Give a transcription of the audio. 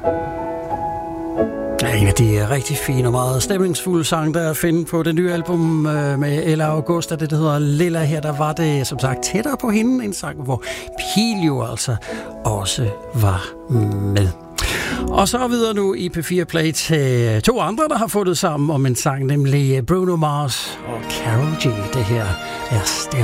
En af de rigtig fine og meget stemningsfulde sange, der er at finde på det nye album med Ella Augusta, det hedder Lilla. Her der var det som sagt tættere på hende, en sang, hvor Pil jo altså også var med. Og så videre nu i P4 Play til to andre, der har fundet sammen om en sang, nemlig Bruno Mars og Karol G. Det her er